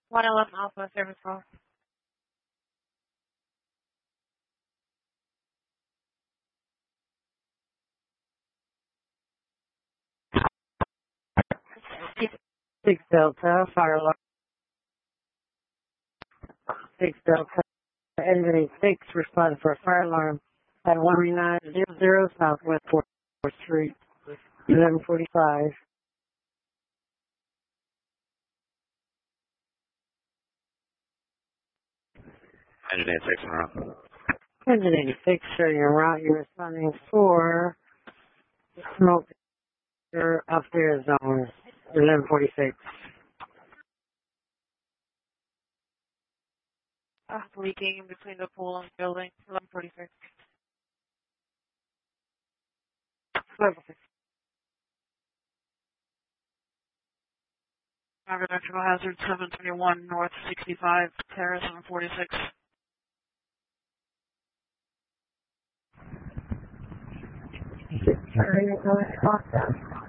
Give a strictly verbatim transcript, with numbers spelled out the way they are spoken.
one eleven Alpha service call. Six Delta, fire alarm. Six Delta, engine six, respond for a fire alarm at one three nine zero zero Southwest fourth Street, eleven forty-five. Engine eighty-six en route. Engine eighty-six, sure, you're route. You're responding for smoke up there zone, eleven forty-six. Uh, leaking in between the pool and the building, eleven forty-six. Level six. Agricultural hazard seven twenty-one North sixty-five, Terrace seven forty-six. Sorry, I got it.